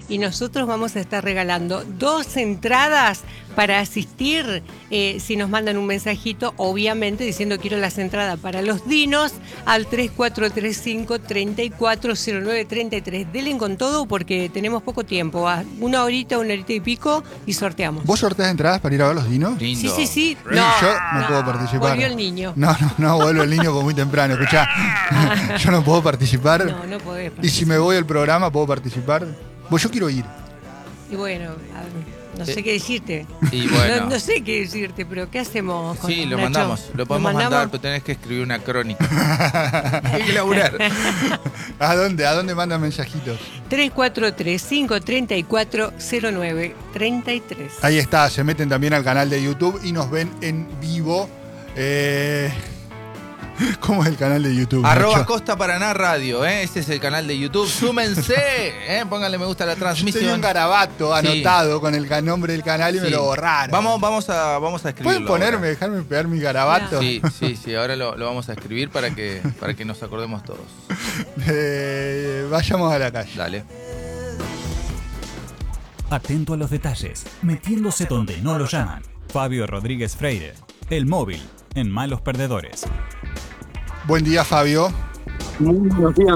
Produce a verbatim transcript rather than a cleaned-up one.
y nosotros vamos a estar regalando dos entradas para asistir, eh, si nos mandan un mensajito, obviamente diciendo quiero las entradas para los dinos, al tres cuatro tres cinco, tres cuatro cero nueve tres tres. Denle con todo porque tenemos poco tiempo, una horita, una horita y pico y sorteamos. ¿Vos sorteás entradas para ir a ver los dinos? Sí, sí, sí. No, yo no, no puedo participar. Volvió el niño. No, no, no, vuelve el niño como muy temprano. Escuchá, yo no puedo participar. No, no podés participar. Y si me voy al programa, ¿puedo participar? Pues yo quiero ir. Y bueno, a ver. No sé qué decirte. Y bueno. No, no sé qué decirte, pero ¿qué hacemos con Sí, lo Nacho? mandamos. Lo podemos ¿Lo mandar, pero tenés que escribir una crónica. Hay que laburar. ¿A dónde? ¿A dónde mandan mensajitos? tres cuatro tres cinco, tres cuatro cero nueve tres tres. Ahí está, se meten también al canal de YouTube y nos ven en vivo. Eh... ¿Cómo es el canal de YouTube? Arroba Nacho? Costa Paraná Radio, ¿eh? Ese es el canal de YouTube. Súmense, ¿eh? Pónganle me gusta a la Yo transmisión. tenía un garabato anotado sí. con el nombre del canal y sí. me lo borraron. Vamos, vamos a, vamos a escribirlo. ¿Pueden ponerme, ahora. dejarme pegar mi garabato? Sí, sí, sí. Ahora lo, lo vamos a escribir para que, para que nos acordemos todos. Eh, vayamos a la calle. Dale. Atento a los detalles, metiéndose donde no lo llaman. Fabio Rodríguez Freire, el móvil en Malos Perdedores. Buen día, Fabio. Muy buenos días.